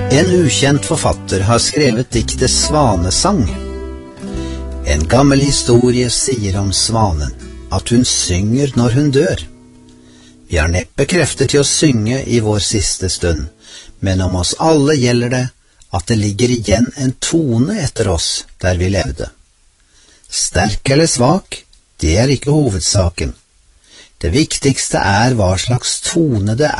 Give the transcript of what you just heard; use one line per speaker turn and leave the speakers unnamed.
En ukjent forfatter har skrevet diktet Svanesang. En gammel historie sier om svanen at hun synger når hun dør. Vi har neppe krefter til å synge i vår siste stund, men om oss alle gjelder det at det ligger igjen en tone etter oss der vi levde. Sterk eller svak, det er ikke hovedsaken. Det viktigste er hva slags tone det